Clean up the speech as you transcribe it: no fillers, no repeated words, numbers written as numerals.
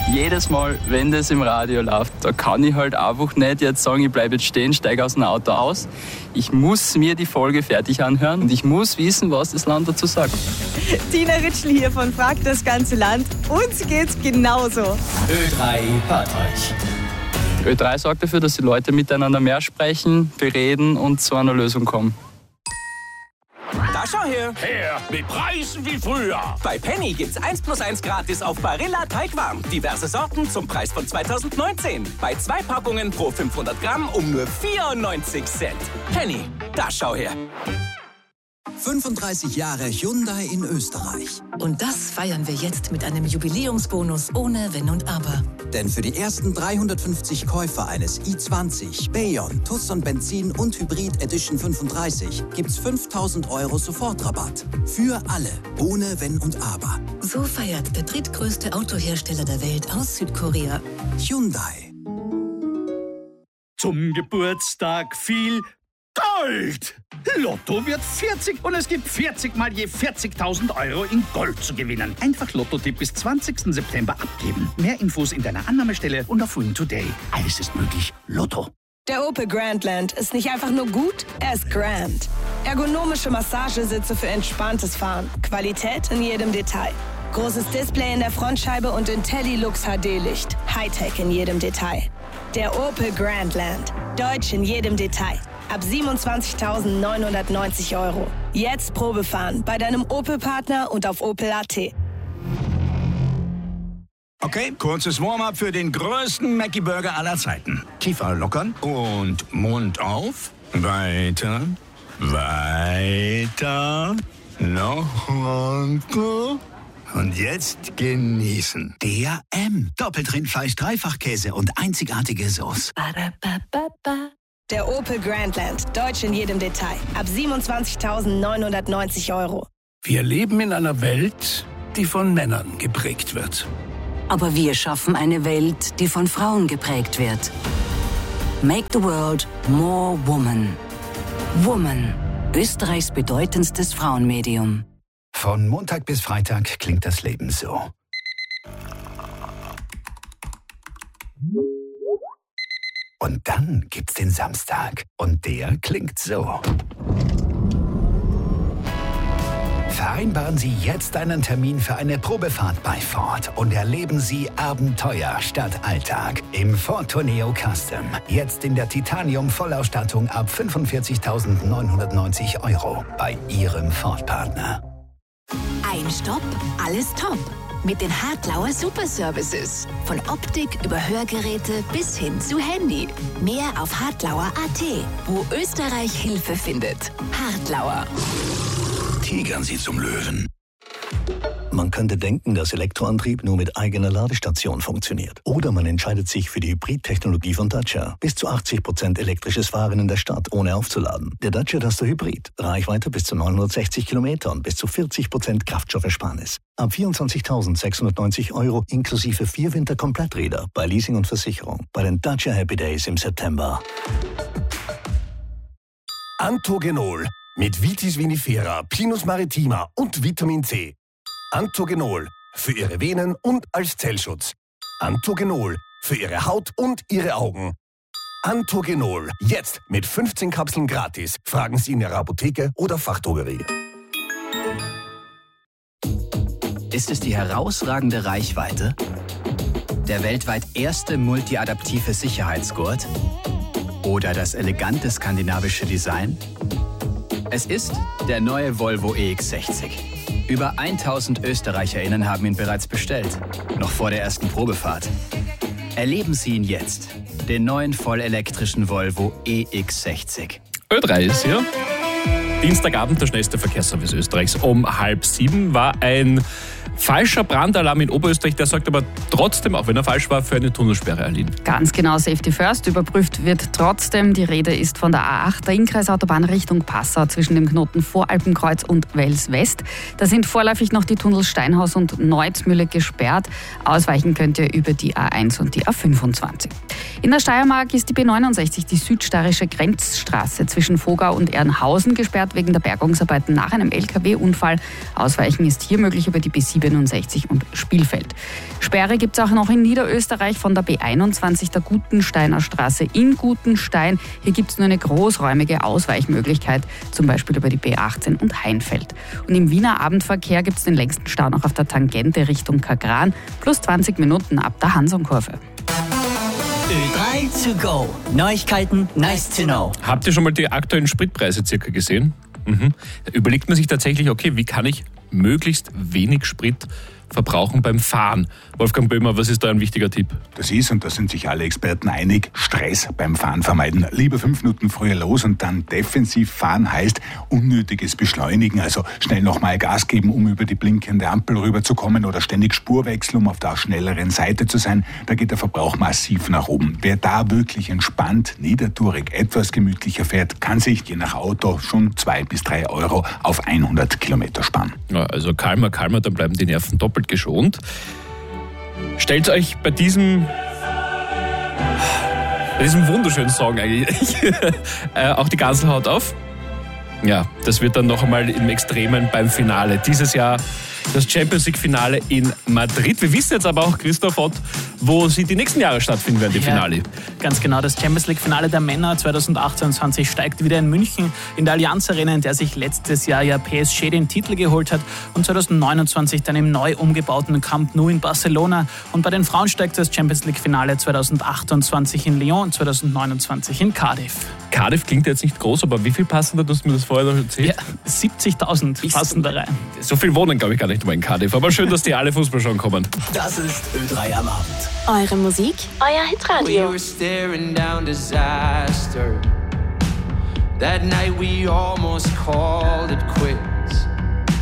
Jedes Mal, wenn das im Radio läuft, da kann ich halt einfach nicht jetzt sagen, ich bleibe jetzt stehen, steige aus dem Auto aus. Ich muss mir die Folge fertig anhören und ich muss wissen, was das Land dazu sagt. Tina Ritschl hier von Fragt das ganze Land. Uns geht's genauso. Ö3 hört euch. Ö3 sorgt dafür, dass die Leute miteinander mehr sprechen, bereden und zu einer Lösung kommen. Da schau her. Her, mit Preisen wie früher. Bei Penny gibt's 1+1 gratis auf Barilla Teigwarm. Diverse Sorten zum Preis von 2019. Bei 2 Packungen pro 500 Gramm um nur 94 Cent. Penny, da schau her. 35 Jahre Hyundai in Österreich. Und das feiern wir jetzt mit einem Jubiläumsbonus ohne Wenn und Aber. Denn für die ersten 350 Käufer eines i20, Bayon, Tucson Benzin und Hybrid Edition 35 gibt's 5.000 € Sofortrabatt. Für alle, ohne Wenn und Aber. So feiert der drittgrößte Autohersteller der Welt aus Südkorea. Hyundai. Zum Geburtstag viel Gold! Lotto wird 40 und es gibt 40 mal je 40.000 € in Gold zu gewinnen. Einfach Lotto-Tipp bis 20. September abgeben. Mehr Infos in deiner Annahmestelle und auf Win Today. Alles ist möglich. Lotto. Der Opel Grandland ist nicht einfach nur gut, er ist grand. Ergonomische Massagesitze für entspanntes Fahren. Qualität in jedem Detail. Großes Display in der Frontscheibe und IntelliLux HD-Licht. Hightech in jedem Detail. Der Opel Grandland. Deutsch in jedem Detail. Ab 27.990 €. Jetzt Probefahren bei deinem Opel-Partner und auf opel.at. Okay, kurzes Warm-up für den größten Mackie-Burger aller Zeiten. Kiefer lockern und Mund auf. Weiter, weiter, noch runter. Und jetzt genießen. Der M. Doppeltrindfleisch, Dreifachkäse und einzigartige Sauce. Der Opel Grandland. Deutsch in jedem Detail. Ab 27.990 €. Wir leben in einer Welt, die von Männern geprägt wird. Aber wir schaffen eine Welt, die von Frauen geprägt wird. Make the world more woman. Woman. Österreichs bedeutendstes Frauenmedium. Von Montag bis Freitag klingt das Leben so. Und dann gibt's den Samstag. Und der klingt so. Vereinbaren Sie jetzt einen Termin für eine Probefahrt bei Ford und erleben Sie Abenteuer statt Alltag im Ford Tourneo Custom. Jetzt in der Titanium-Vollausstattung ab 45.990 € bei Ihrem Ford-Partner. Ein Stopp, alles top. Mit den Hartlauer Superservices. Von Optik über Hörgeräte bis hin zu Handy. Mehr auf hartlauer.at, wo Österreich Hilfe findet. Hartlauer. Tigern Sie zum Löwen. Man könnte denken, dass Elektroantrieb nur mit eigener Ladestation funktioniert. Oder man entscheidet sich für die Hybrid-Technologie von Dacia. Bis zu 80% elektrisches Fahren in der Stadt, ohne aufzuladen. Der Dacia Duster Hybrid. Reichweite bis zu 960 Kilometer und bis zu 40% Kraftstoffersparnis. Ab 24.690 € inklusive 4 Winterkompletträder bei Leasing und Versicherung. Bei den Dacia Happy Days im September. Antogenol mit Vitis vinifera, Pinus maritima und Vitamin C. Antogenol für Ihre Venen und als Zellschutz. Antogenol für Ihre Haut und Ihre Augen. Antogenol jetzt mit 15 Kapseln gratis. Fragen Sie in Ihrer Apotheke oder Fachdrogerie. Ist es die herausragende Reichweite? Der weltweit erste multiadaptive Sicherheitsgurt? Oder das elegante skandinavische Design? Es ist der neue Volvo EX60. Über 1000 ÖsterreicherInnen haben ihn bereits bestellt, noch vor der ersten Probefahrt. Erleben Sie ihn jetzt, den neuen vollelektrischen Volvo EX60. Ö3 ist hier. Dienstagabend der schnellste Verkehrsservice Österreichs. Um 6:30 war ein falscher Brandalarm in Oberösterreich. Der sorgt aber trotzdem, auch wenn er falsch war, für eine Tunnelsperre, Aline. Ganz genau, Safety First. Überprüft wird trotzdem. Die Rede ist von der A8, der Innkreisautobahn Richtung Passau zwischen dem Knoten Voralpenkreuz und Wels West. Da sind vorläufig noch die Tunnels Steinhaus und Neuzmühle gesperrt. Ausweichen könnt ihr über die A1 und die A25. In der Steiermark ist die B69, die südsteirische Grenzstraße zwischen Vogau und Ehrenhausen, gesperrt wegen der Bergungsarbeiten nach einem LKW-Unfall. Ausweichen ist hier möglich über die B67 und Spielfeld. Sperre gibt es auch noch in Niederösterreich von der B21 der Gutensteiner Straße in Gutenstein. Hier gibt es nur eine großräumige Ausweichmöglichkeit, zum Beispiel über die B18 und Heinfeld. Und im Wiener Abendverkehr gibt es den längsten Stau noch auf der Tangente Richtung Kagran, plus 20 Minuten ab der Hansonkurve. Ö3 to go. Neuigkeiten, nice to know. Habt ihr schon mal die aktuellen Spritpreise circa gesehen? Da überlegt man sich tatsächlich, okay, wie kann ich möglichst wenig Sprit verbrauchen beim Fahren? Wolfgang Böhmer, was ist da ein wichtiger Tipp? Das ist, und da sind sich alle Experten einig, Stress beim Fahren vermeiden. Lieber 5 Minuten früher los und dann defensiv fahren heißt unnötiges Beschleunigen, also schnell nochmal Gas geben, um über die blinkende Ampel rüberzukommen oder ständig Spurwechsel, um auf der schnelleren Seite zu sein. Da geht der Verbrauch massiv nach oben. Wer da wirklich entspannt, niedertourig, etwas gemütlicher fährt, kann sich je nach Auto schon 2 bis 3 Euro auf 100 Kilometer sparen. Ja, also calmer, dann bleiben die Nerven doppelt geschont. Stellt euch bei diesem wunderschönen Song eigentlich auch die Gänsehaut auf. Ja, das wird dann noch einmal im Extremen beim Finale. Dieses Jahr das Champions League-Finale in Madrid. Wir wissen jetzt aber auch, Christoph Ott, wo sie die nächsten Jahre stattfinden werden, die Finale. Ganz genau, das Champions League-Finale der Männer 2028 steigt wieder in München in der Allianz Arena, in der sich letztes Jahr ja PSG den Titel geholt hat, und 2029 dann im neu umgebauten Camp Nou in Barcelona. Und bei den Frauen steigt das Champions League-Finale 2028 in Lyon und 2029 in Cardiff. Cardiff klingt jetzt nicht groß, aber wie viel passen da? Du hast mir das vorher noch erzählt. Ja, 70.000 passen da rein. So viel wohnen, glaube ich, gar nicht mal in Cardiff. Aber schön, dass die alle Fußball schauen kommen. Das ist Ö3 am Abend. Eure Musik, euer Hitradio. We were staring down disaster. That night we almost called it quits.